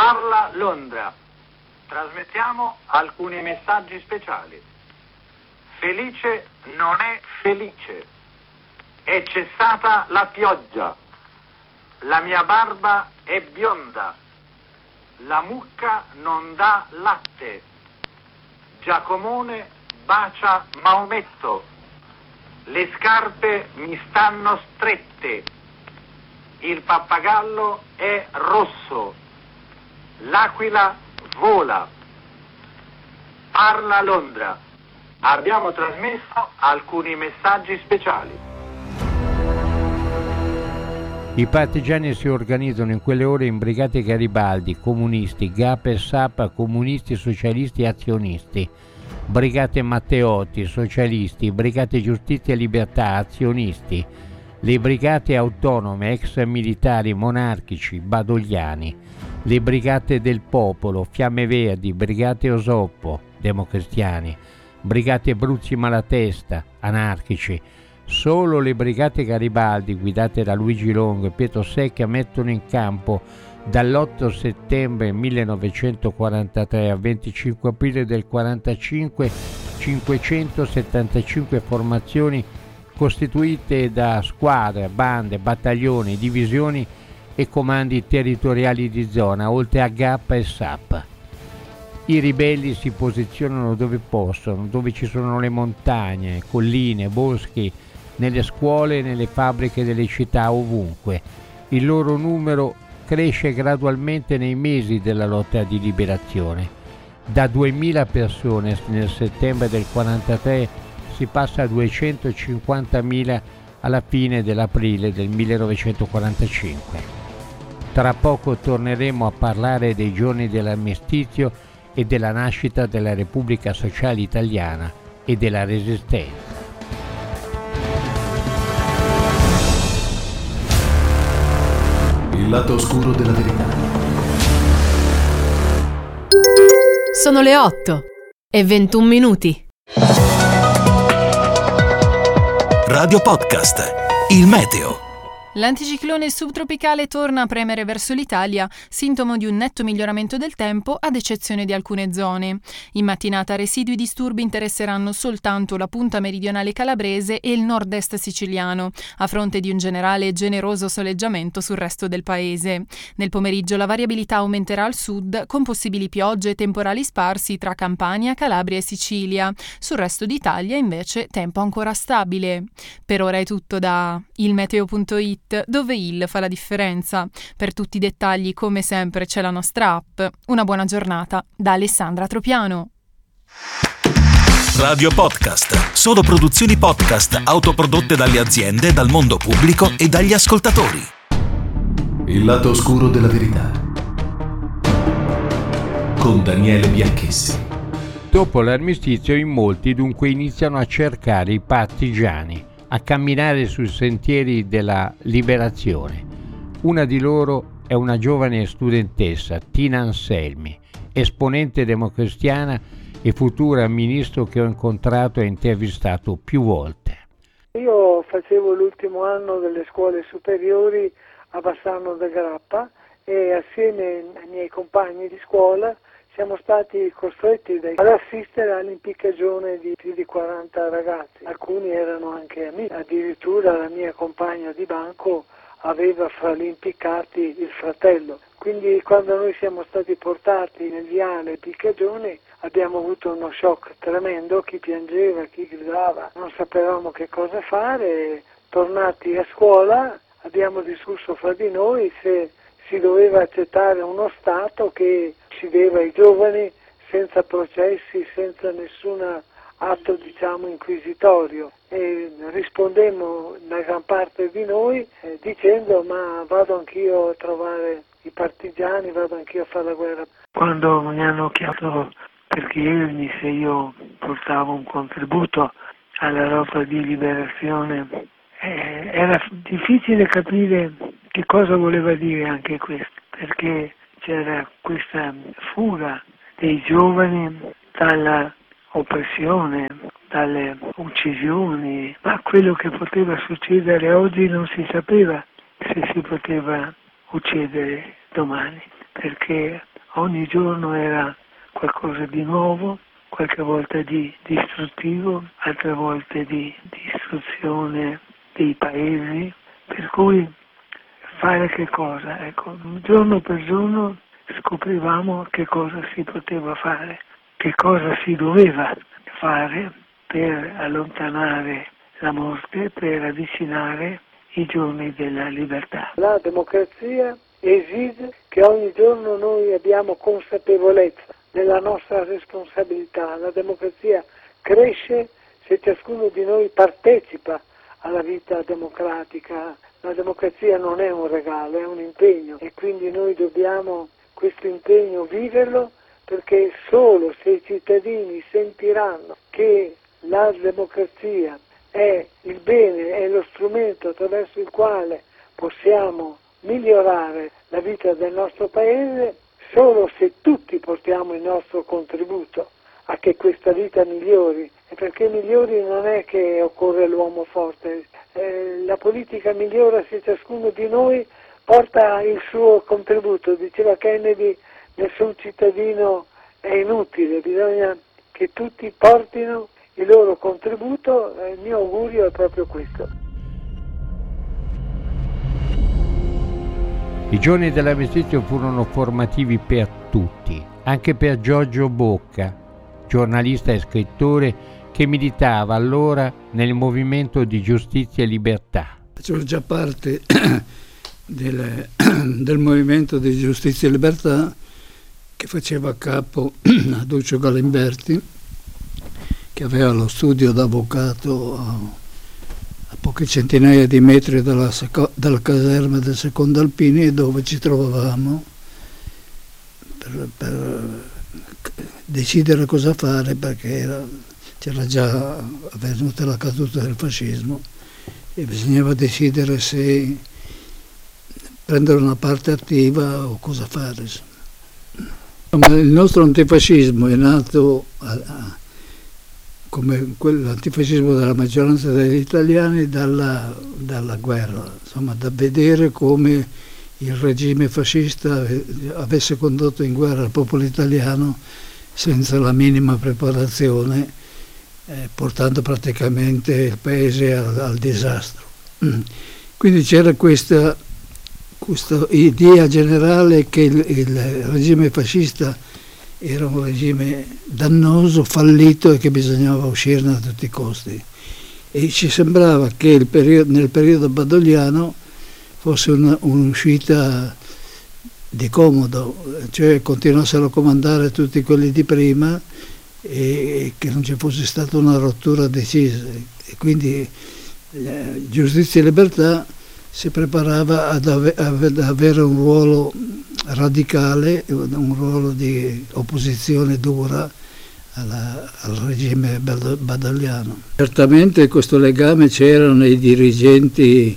Parla Londra. Trasmettiamo alcuni messaggi speciali. Felice non è felice. È cessata la pioggia. La mia barba è bionda. La mucca non dà latte. Giacomone bacia Maometto. Le scarpe mi stanno strette. Il pappagallo è rosso. L'aquila vola. Parla Londra. Abbiamo trasmesso alcuni messaggi speciali. I partigiani si organizzano in quelle ore in brigate Garibaldi, comunisti, GAP e SAP, comunisti, socialisti e azionisti, brigate Matteotti, socialisti, brigate Giustizia e Libertà, azionisti, le brigate autonome, ex militari, monarchici, badogliani, le brigate del popolo, Fiamme Verdi, brigate Osoppo, democristiani, brigate Bruzzi Malatesta, anarchici. Solo le brigate Garibaldi, guidate da Luigi Longo e Pietro Secchia, mettono in campo dall'8 settembre 1943 al 25 aprile del 1945 575 formazioni costituite da squadre, bande, battaglioni, divisioni e comandi territoriali di zona, oltre a GAP e SAP. I ribelli si posizionano dove possono, dove ci sono le montagne, colline, boschi, nelle scuole, nelle fabbriche delle città, ovunque. Il loro numero cresce gradualmente nei mesi della lotta di liberazione. Da 2000 persone nel settembre del 43 si passa a 250.000 alla fine dell'aprile del 1945. Tra poco torneremo a parlare dei giorni dell'armistizio e della nascita della Repubblica Sociale Italiana e della Resistenza. Il lato oscuro della verità. Sono le 8:21. Radio Podcast. Il meteo. L'anticiclone subtropicale torna a premere verso l'Italia, sintomo di un netto miglioramento del tempo ad eccezione di alcune zone. In mattinata residui disturbi interesseranno soltanto la punta meridionale calabrese e il nord-est siciliano, a fronte di un generale e generoso soleggiamento sul resto del paese. Nel pomeriggio la variabilità aumenterà al sud, con possibili piogge e temporali sparsi tra Campania, Calabria e Sicilia. Sul resto d'Italia invece tempo ancora stabile. Per ora è tutto da ilmeteo.it, dove il fa la differenza. Per tutti i dettagli, come sempre, c'è la nostra app. Una buona giornata da Alessandra Tropiano. Radio Podcast. Solo produzioni podcast autoprodotte dalle aziende, dal mondo pubblico e dagli ascoltatori. Il lato oscuro della verità. Con Daniele Bianchessi. Dopo l'armistizio in molti dunque iniziano a cercare i partigiani, a camminare sui sentieri della liberazione. Una di loro è una giovane studentessa, Tina Anselmi, esponente democristiana e futura ministro che ho incontrato e intervistato più volte. Io facevo l'ultimo anno delle scuole superiori a Bassano da Grappa e assieme ai miei compagni di scuola siamo stati costretti ad assistere all'impiccagione di più di 40 ragazzi. Alcuni erano anche amici, addirittura la mia compagna di banco aveva fra gli impiccati il fratello. Quindi quando noi siamo stati portati nel viale impiccagione abbiamo avuto uno shock tremendo, chi piangeva, chi gridava, non sapevamo che cosa fare. Tornati a scuola abbiamo discusso fra di noi se si doveva accettare uno Stato che uccideva i giovani senza processi, senza nessun atto inquisitorio, e rispondemmo la gran parte di noi dicendo ma vado anch'io a trovare i partigiani, vado anch'io a fare la guerra. Quando mi hanno chiamato per chiedermi se io portavo un contributo alla lotta di liberazione, era difficile capire che cosa voleva dire anche questo, perché c'era questa fuga dei giovani dalla oppressione, dalle uccisioni, ma quello che poteva succedere oggi non si sapeva se si poteva uccidere domani, perché ogni giorno era qualcosa di nuovo, qualche volta di distruttivo, altre volte di distruzione dei paesi, per cui fare che cosa? Ecco, giorno per giorno scoprivamo che cosa si poteva fare, che cosa si doveva fare per allontanare la morte, per avvicinare i giorni della libertà. La democrazia esige che ogni giorno noi abbiamo consapevolezza della nostra responsabilità. La democrazia cresce se ciascuno di noi partecipa alla vita democratica. La democrazia non è un regalo, è un impegno e quindi noi dobbiamo questo impegno viverlo, perché solo se i cittadini sentiranno che la democrazia è il bene, è lo strumento attraverso il quale possiamo migliorare la vita del nostro paese, solo se tutti portiamo il nostro contributo a che questa vita migliori, e perché migliori non è che occorre l'uomo forte, la politica migliora se ciascuno di noi porta il suo contributo. Diceva Kennedy, nessun cittadino è inutile, bisogna che tutti portino il loro contributo, il mio augurio è proprio questo. I giorni dell'armistizio furono formativi per tutti, anche per Giorgio Bocca, giornalista e scrittore che militava allora nel movimento di giustizia e libertà. Facevo già parte del movimento di giustizia e libertà che faceva capo a Duccio Galimberti, che aveva lo studio d'avvocato a poche centinaia di metri dalla caserma del Secondo Alpini, dove ci trovavamo per decidere cosa fare, perché c'era già avvenuta la caduta del fascismo e bisognava decidere se prendere una parte attiva o cosa fare. Il nostro antifascismo è nato come l'antifascismo della maggioranza degli italiani dalla guerra, insomma, da vedere come il regime fascista avesse condotto in guerra il popolo italiano senza la minima preparazione, portando praticamente il paese al disastro. Quindi c'era questa idea generale che il regime fascista era un regime dannoso, fallito e che bisognava uscirne a tutti i costi. E ci sembrava che nel periodo badogliano fosse un'uscita di comodo, cioè continuassero a comandare tutti quelli di prima e che non ci fosse stata una rottura decisa. E quindi Giustizia e Libertà si preparava ad avere un ruolo radicale, un ruolo di opposizione dura al regime badogliano. Certamente questo legame c'era nei dirigenti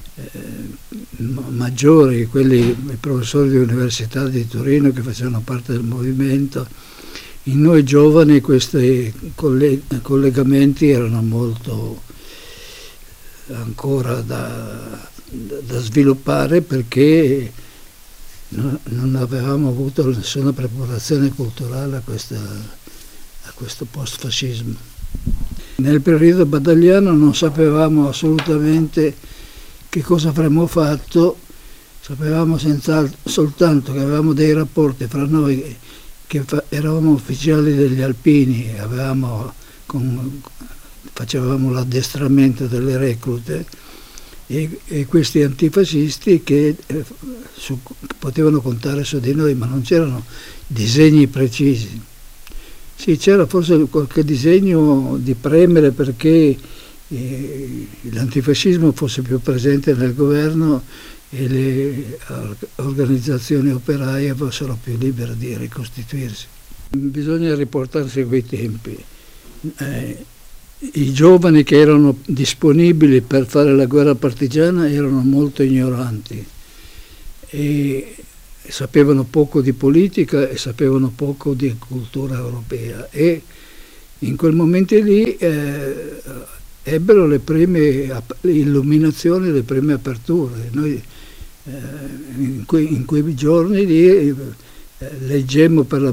maggiori, i professori di università di Torino che facevano parte del movimento. In noi giovani questi collegamenti erano molto ancora da sviluppare, perché non avevamo avuto nessuna preparazione culturale a questo post-fascismo. Nel periodo badogliano non sapevamo assolutamente che cosa avremmo fatto, sapevamo soltanto che avevamo dei rapporti fra noi, che eravamo ufficiali degli Alpini, facevamo l'addestramento delle reclute, e questi antifascisti che potevano contare su di noi, ma non c'erano disegni precisi. Sì, c'era forse qualche disegno di premere perché l'antifascismo fosse più presente nel governo e le organizzazioni operaie fossero più libere di ricostituirsi. Bisogna riportarsi a quei tempi. I giovani che erano disponibili per fare la guerra partigiana erano molto ignoranti e sapevano poco di politica e sapevano poco di cultura europea, e in quel momento lì ebbero le prime illuminazioni, le prime aperture. Noi in quei giorni lì leggemmo per la